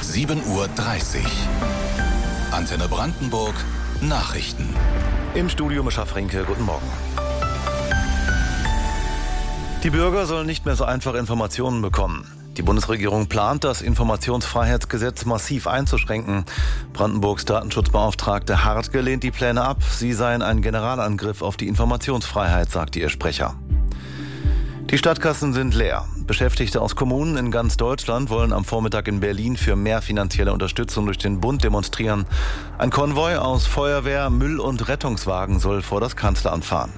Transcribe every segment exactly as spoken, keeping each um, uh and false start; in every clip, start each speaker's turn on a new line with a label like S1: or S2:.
S1: sieben Uhr dreißig. Antenne Brandenburg Nachrichten.
S2: Im Studio Mischa Frenke, guten Morgen. Die Bürger sollen nicht mehr so einfach Informationen bekommen. Die Bundesregierung plant, das Informationsfreiheitsgesetz massiv einzuschränken. Brandenburgs Datenschutzbeauftragte Hartge lehnt die Pläne ab. Sie seien ein Generalangriff auf die Informationsfreiheit, sagte ihr Sprecher. Die Stadtkassen sind leer. Beschäftigte aus Kommunen in ganz Deutschland wollen am Vormittag in Berlin für mehr finanzielle Unterstützung durch den Bund demonstrieren. Ein Konvoi aus Feuerwehr, Müll- und Rettungswagen soll vor das Kanzleramt fahren.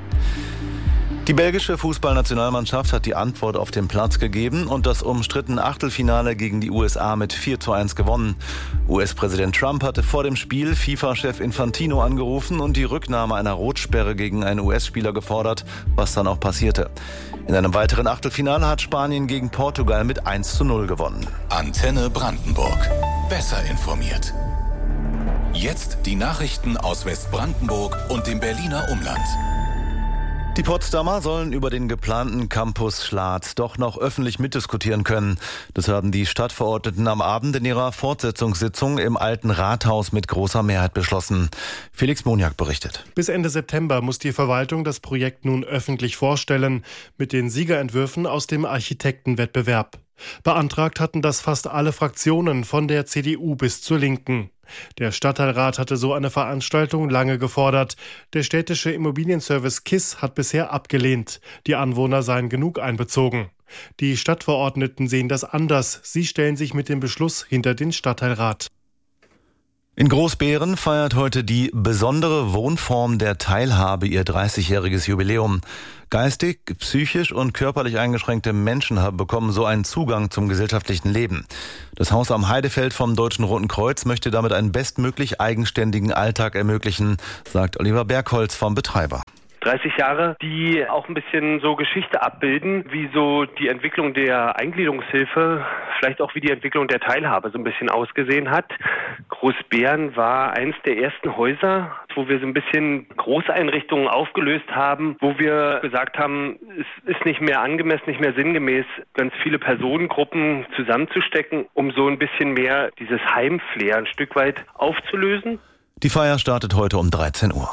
S2: Die belgische Fußballnationalmannschaft hat die Antwort auf den Platz gegeben und das umstrittene Achtelfinale gegen die U S A mit vier zu eins gewonnen. U S-Präsident Trump hatte vor dem Spiel FIFA-Chef Infantino angerufen und die Rücknahme einer Rotsperre gegen einen U S-Spieler gefordert, was dann auch passierte. In einem weiteren Achtelfinale hat Spanien gegen Portugal mit eins zu null gewonnen.
S1: Antenne Brandenburg. Besser informiert. Jetzt die Nachrichten aus Westbrandenburg und dem Berliner Umland.
S2: Die Potsdamer sollen über den geplanten Campus Schlath doch noch öffentlich mitdiskutieren können. Das haben die Stadtverordneten am Abend in ihrer Fortsetzungssitzung im Alten Rathaus mit großer Mehrheit beschlossen. Felix Moniak berichtet.
S3: Bis Ende September muss die Verwaltung das Projekt nun öffentlich vorstellen, mit den Siegerentwürfen aus dem Architektenwettbewerb. Beantragt hatten das fast alle Fraktionen, von der C D U bis zur Linken. Der Stadtteilrat hatte so eine Veranstaltung lange gefordert. Der städtische Immobilienservice KISS hat bisher abgelehnt. Die Anwohner seien genug einbezogen. Die Stadtverordneten sehen das anders. Sie stellen sich mit dem Beschluss hinter den Stadtteilrat.
S2: In Großbeeren feiert heute die besondere Wohnform der Teilhabe ihr dreißigjähriges Jubiläum. Geistig, psychisch und körperlich eingeschränkte Menschen haben bekommen so einen Zugang zum gesellschaftlichen Leben. Das Haus am Heidefeld vom Deutschen Roten Kreuz möchte damit einen bestmöglich eigenständigen Alltag ermöglichen, sagt Oliver Bergholz vom Betreiber.
S4: dreißig Jahre, die auch ein bisschen so Geschichte abbilden, wie so die Entwicklung der Eingliederungshilfe, vielleicht auch wie die Entwicklung der Teilhabe so ein bisschen ausgesehen hat. Großbeeren war eines der ersten Häuser, wo wir so ein bisschen Großeinrichtungen aufgelöst haben, wo wir gesagt haben, es ist nicht mehr angemessen, nicht mehr sinngemäß, ganz viele Personengruppen zusammenzustecken, um so ein bisschen mehr dieses Heimflair ein Stück weit aufzulösen.
S2: Die Feier startet heute um dreizehn Uhr.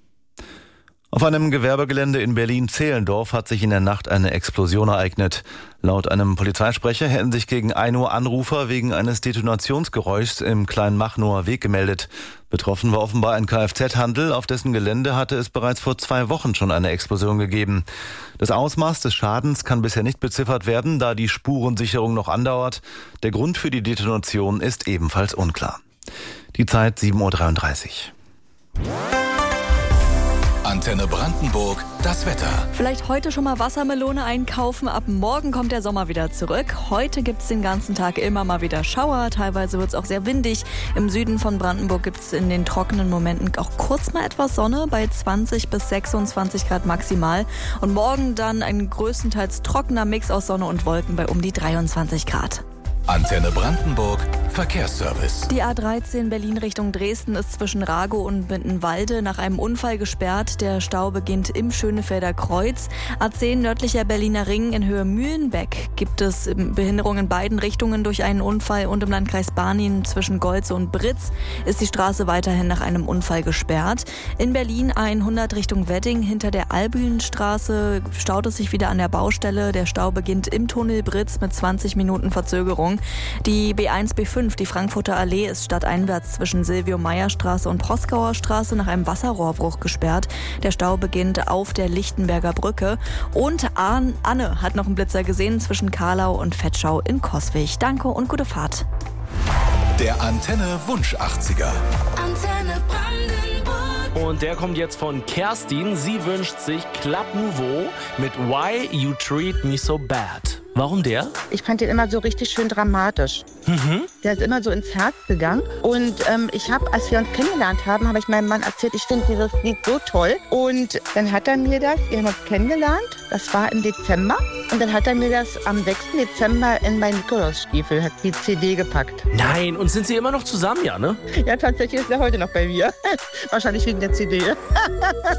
S2: Auf einem Gewerbegelände in Berlin-Zehlendorf hat sich in der Nacht eine Explosion ereignet. Laut einem Polizeisprecher hätten sich gegen ein Uhr Anrufer wegen eines Detonationsgeräuschs im Kleinmachnower Weg gemeldet. Betroffen war offenbar ein Kfz-Handel, auf dessen Gelände hatte es bereits vor zwei Wochen schon eine Explosion gegeben. Das Ausmaß des Schadens kann bisher nicht beziffert werden, da die Spurensicherung noch andauert. Der Grund für die Detonation ist ebenfalls unklar. Die Zeit sieben Uhr dreiunddreißig.
S1: Antenne Brandenburg, das Wetter.
S5: Vielleicht heute schon mal Wassermelone einkaufen. Ab morgen kommt der Sommer wieder zurück. Heute gibt es den ganzen Tag immer mal wieder Schauer. Teilweise wird es auch sehr windig. Im Süden von Brandenburg gibt es in den trockenen Momenten auch kurz mal etwas Sonne bei zwanzig bis sechsundzwanzig Grad maximal. Und morgen dann ein größtenteils trockener Mix aus Sonne und Wolken bei um die dreiundzwanzig Grad.
S1: Antenne Brandenburg, Verkehrsservice.
S5: Die A dreizehn Berlin Richtung Dresden ist zwischen Ragow und Mittenwalde nach einem Unfall gesperrt. Der Stau beginnt im Schönefelder Kreuz. A zehn nördlicher Berliner Ring in Höhe Mühlenbeck gibt es Behinderungen in beiden Richtungen durch einen Unfall und im Landkreis Barnim zwischen Golze und Britz ist die Straße weiterhin nach einem Unfall gesperrt. In Berlin A hundert Richtung Wedding hinter der Albühnstraße staut es sich wieder an der Baustelle. Der Stau beginnt im Tunnel Britz mit zwanzig Minuten Verzögerung. Die B eins B fünf, die Frankfurter Allee, ist stadteinwärts zwischen Silvio-Meyer-Straße und Proskauer Straße nach einem Wasserrohrbruch gesperrt. Der Stau beginnt auf der Lichtenberger Brücke. Und Anne hat noch einen Blitzer gesehen zwischen Karlau und Vetschau in Coswig. Danke und gute Fahrt.
S1: Der Antenne Wunsch achtziger.
S6: Antenne Brandenburg.
S7: Und der kommt jetzt von Kerstin. Sie wünscht sich Club Nouveau mit Why You Treat Me So Bad. Warum der?
S8: Ich fand den immer so richtig schön dramatisch.
S7: Mhm.
S8: Der ist immer so ins Herz gegangen. Und ähm, ich habe, als wir uns kennengelernt haben, habe ich meinem Mann erzählt, ich finde dieses Lied so toll. Und dann hat er mir das, wir haben uns kennengelernt, das war im Dezember. Und dann hat er mir das am sechsten Dezember in meinen Nikolausstiefel, hat die C D gepackt.
S7: Nein, und sind Sie immer noch zusammen, ja, ne?
S8: Ja, tatsächlich ist er heute noch bei mir. Wahrscheinlich wegen der C D.